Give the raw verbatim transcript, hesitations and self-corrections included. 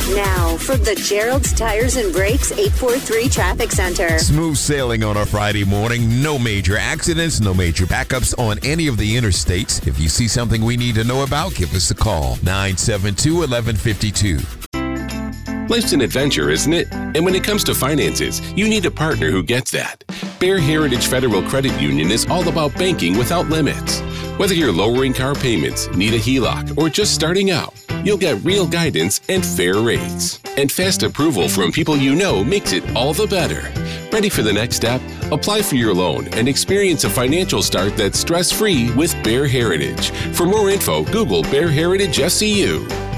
Now, from the Gerald's Tires and Brakes eight four three Traffic Center. Smooth sailing on a Friday morning. No major accidents, no major backups on any of the interstates. If you see something we need to know about, give us a call. nine seven two, one one five two. Life's an adventure, isn't it? And when it comes to finances, you need a partner who gets that. Bear Heritage Federal Credit Union is all about banking without limits. Whether you're lowering car payments, need a H E L O C, or just starting out, you'll get real guidance and fair rates. And fast approval from people you know makes it all the better. Ready for the next step? Apply for your loan and experience a financial start that's stress-free with Bear Heritage. For more info, Google Bear Heritage S C U.